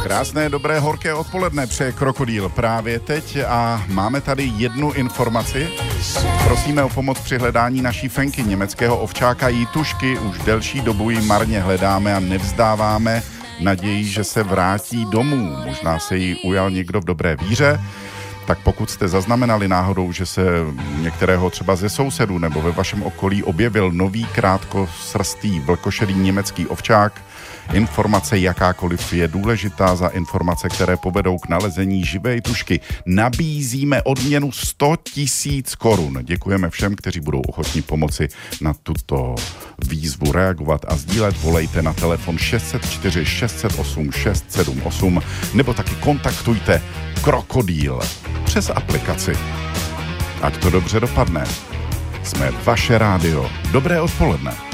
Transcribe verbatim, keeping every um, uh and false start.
Krásné, dobré, horké odpoledne přeje Krokodýl právě teď a máme tady jednu informaci. Prosíme o pomoc při hledání naší Fenky, německého ovčáka Jitušky. Už delší dobu ji marně hledáme a nevzdáváme naději, že se vrátí domů. Možná se jí ujal někdo v dobré víře. Tak pokud jste zaznamenali náhodou, že se některého třeba ze sousedů nebo ve vašem okolí objevil nový krátkosrstý vlkošedý německý ovčák, informace jakákoliv je důležitá. Za informace, které povedou k nalezení živé jitušky, nabízíme odměnu sto tisíc korun. Děkujeme všem, kteří budou ochotní pomoci na tuto výzvu reagovat a sdílet. Volejte na telefon šest set čtyři šest set osm šest sedm osm nebo taky kontaktujte Krokodýl přes aplikaci. Ať to dobře dopadne. Jsme vaše rádio. Dobré odpoledne.